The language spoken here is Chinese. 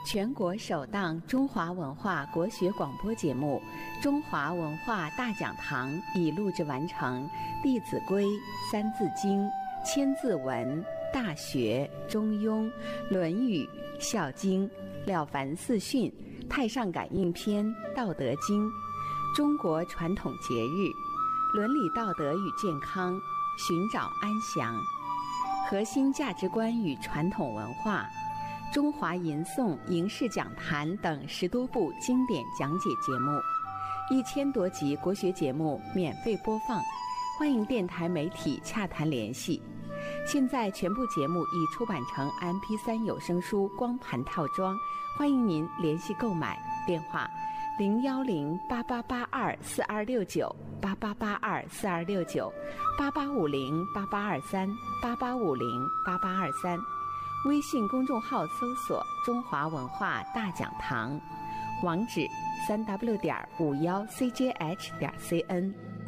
全国首档中华文化国学广播节目《中华文化大讲堂》已录制完成《弟子规》《三字经》《千字文》《大学》《中庸》《论语》《孝经》《了凡四训》《太上感应篇》《道德经》中国传统节日、伦理道德与健康、寻找安详、核心价值观与传统文化、中华吟诵影视讲坛等10多部经典讲解节目，1000多集国学节目免费播放，欢迎电台媒体洽谈联系。现在全部节目已出版成 MP3 有声书光盘套装，欢迎您联系购买。电话010882242698850882388508823，微信公众号搜索中华文化大讲堂，网址3w.51cjh.cn。